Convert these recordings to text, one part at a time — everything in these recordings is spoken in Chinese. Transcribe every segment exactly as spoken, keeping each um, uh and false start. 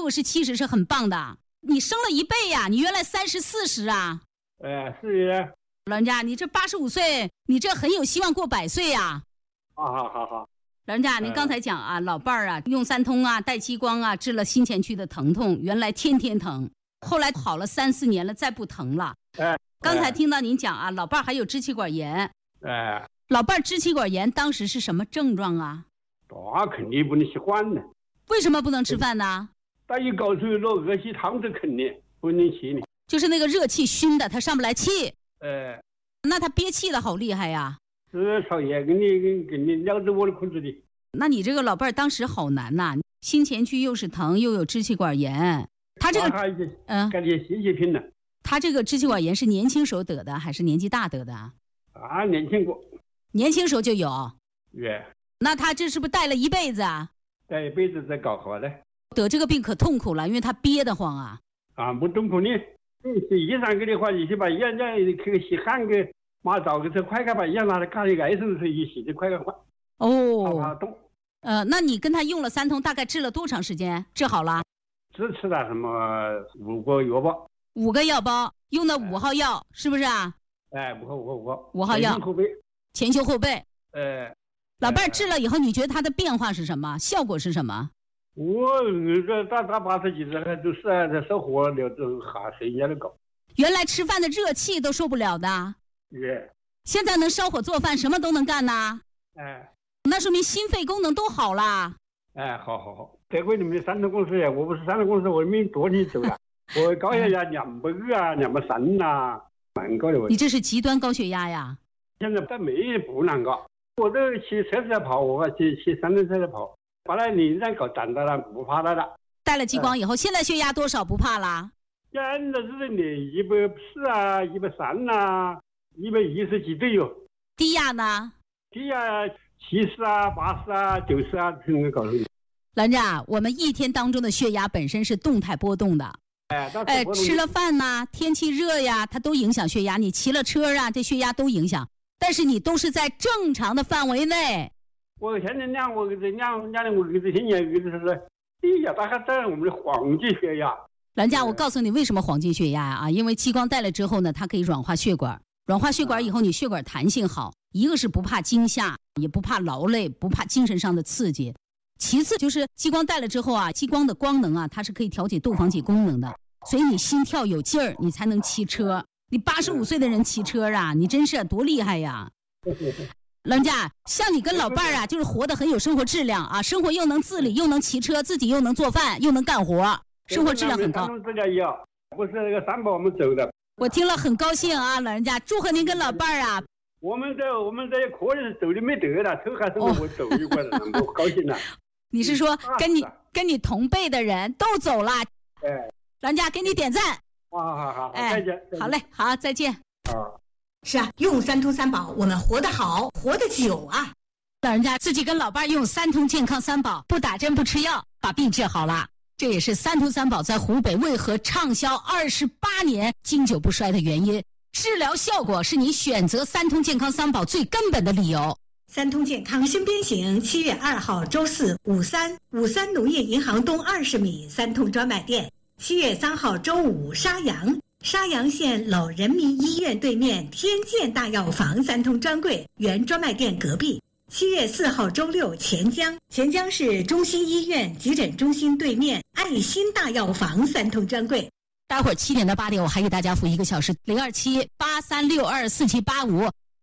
五十、七十是很棒的，你升了一倍呀、啊！你原来三十、四十啊。 哎，是呀。 老人家，你这八十五岁，你这很有希望过百岁呀、 啊！好好好好。 老人家，您刚才讲啊，老伴儿啊，用三通啊，带激光啊，治了心前区的疼痛，原来天天疼，后来好了三四年了，再不疼了。 哎， 刚才听到您讲啊，老伴儿还有支气管炎。 哎， 老伴儿支气管炎当时是什么症状啊？ 那肯定不能吃饭呢。 为什么不能吃饭呢？ 他一搞出那恶心汤是肯定不能吃呢。 就是那个热气熏的，他上不来气。 哎， 那他憋气的好厉害呀。 是少爷给你给给你两着我的裤子里。 那你这个老伴儿当时好难呐、啊，心前区又是疼，又有支气管炎。他这个嗯，感觉心血拼了。 他这个支气管炎是年轻时候得的，还是年纪大得的？ 啊，年轻过。 年轻时候就有。 对。 那他这是不是带了一辈子啊？ 带一辈子在搞好的。 得这个病可痛苦了，因为他憋得慌啊。 啊，不痛苦呢。嗯，医生给的话，你去把药那去洗汗给马找个车快点把药拿来看，癌症的时候一洗就快点换。 哦。 怕动。 呃，那你跟他用了三通，大概治了多长时间？治好了？ 只吃了什么五个药包？ 五个药包，用的五号药，哎、是不是啊？ 哎，五号五号五号。 五号药。 前胸后背。 前胸后背。 呃。 老伴儿治了以后，你觉得他的变化是什么？效果是什么？ 我那个大大八十几岁还都是在烧火了，都哈谁家的搞。 原来吃饭的热气都受不了的。 对。 现在能烧火做饭，什么都能干呐。 哎。 那说明心肺功能都好啦。 哎，好好好，得亏你们三通公司呀，我不是三通公司，我没多你走了，我高血压两百二啊，两百三呐，蛮高的我。 你这是极端高血压呀？ 现在但没不难搞，我都骑车子在跑，我骑骑三轮车在跑，把那领上搞长大了，不怕他了。 带了激光以后，现在血压多少不怕啦？ 现在是你一百四啊，一百三呐，一百一十几都有。 低压呢？ 低压七十啊，八十啊，九十啊，这种搞的。 老人家，我们一天当中的血压本身是动态波动的。 哎， 哎，吃了饭呐、啊，天气热呀，它都影响血压。你骑了车啊，这血压都影响。但是你都是在正常的范围内。 我现在量我这量量的我这些年给的是，第一大概在我们的黄金血压。 老人家，我告诉你为什么黄金血压啊？因为激光带了之后呢，它可以软化血管，软化血管以后，你血管弹性好。一个是不怕惊吓，也不怕劳累，不怕精神上的刺激。其次就是激光带了之后啊，激光的光能啊，它是可以调节窦房体功能的，所以你心跳有劲儿，你才能骑车。你八十五岁的人骑车啊，你真是多厉害呀！老人家，像你跟老伴儿啊，就是活得很有生活质量啊，生活又能自理，又能骑车，自己又能做饭，又能干活，生活质量很高。 不是那个三宝我们走的。 我听了很高兴啊，老人家，祝贺您跟老伴儿啊。 我们这我们这些客人走的没得了，这还是我走一块的，我、哦、高兴了。 你是说跟你跟你同辈的人都走了？ 哎， 老人家给你点赞。 好好好， 哎， 再见。 好嘞，好，再见。 啊， 是啊，用三通三宝，我们活得好，活得久啊。 老人家自己跟老伴用三通健康三宝，不打针不吃药，把病治好了。这也是三通三宝在湖北为何畅销二十八年经久不衰的原因。治疗效果是你选择三通健康三宝最根本的理由。 三通健康身边行，七月二号周四五三五三农业银行东二十米三通专卖店。七月三号周五沙阳沙阳县老人民医院对面天健大药房三通专柜原专卖店隔壁。七月四号周六钱江钱江市中心医院急诊中心对面爱心大药房三通专柜。 待会儿七点到八点，我还给大家服一个小时，零二七八三六二四七八五。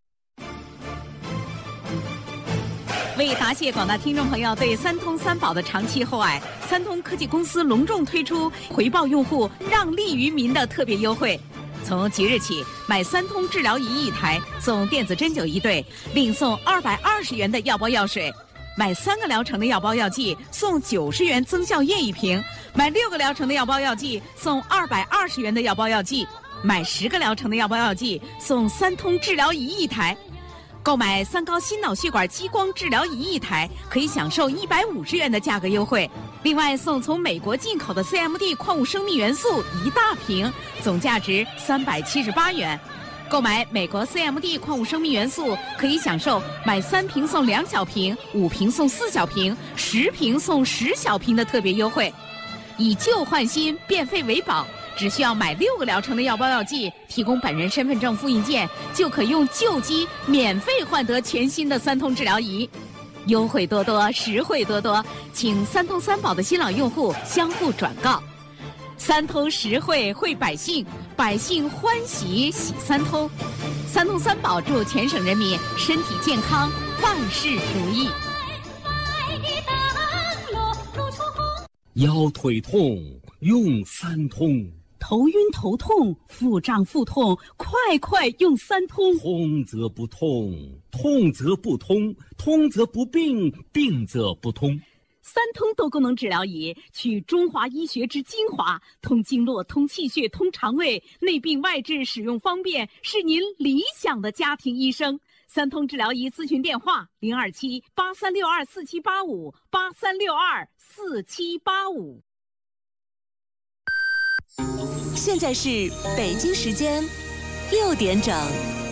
为答谢广大听众朋友对三通三宝的长期厚爱，三通科技公司隆重推出回报用户、让利于民的特别优惠。从即日起，买三通治疗仪一台送电子针灸一对，另送二百二十元的药包药水。买三个疗程的药包药剂送九十元增效液一瓶，买六个疗程的药包药剂送二百二十元的药包药剂，买十个疗程的药包药剂送三通治疗仪一台。购买三高心脑血管激光治疗仪一台，可以享受一百五十元的价格优惠。另外送从美国进口的 C M D 矿物生命元素一大瓶，总价值三百七十八元。购买美国 C M D 矿物生命元素，可以享受买三瓶送两小瓶、五瓶送四小瓶、十瓶送十小瓶的特别优惠。 以旧换新，变废为宝。只需要买六个疗程的药包药剂，提供本人身份证复印件，就可用旧机免费换得全新的三通治疗仪。优惠多多，实惠多多，请三通三保的新老用户相互转告。三通实惠惠百姓，百姓欢喜喜三通。三通三保祝全省人民身体健康，万事如意。 腰腿痛用三通， 头晕头痛、腹胀腹痛，快快用三通。 通则不痛，痛则不通，通则不病，病则不通。 三通多功能治疗仪取中华医学之精华，通经络、通气血、通肠胃，内病外治，使用方便，是您理想的家庭医生。三通治疗仪咨询电话：零二七八三六二四七八五八三六二四七八五。 现在是北京时间六点整。